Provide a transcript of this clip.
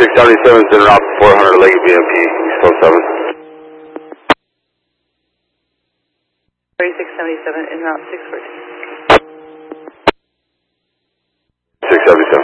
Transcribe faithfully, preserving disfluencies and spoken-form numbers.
thirty-six seventy-seven is in route four hundred Lake B M P, East Coast seven. thirty-six seventy-seven in route six fourteen. six seventy-seven.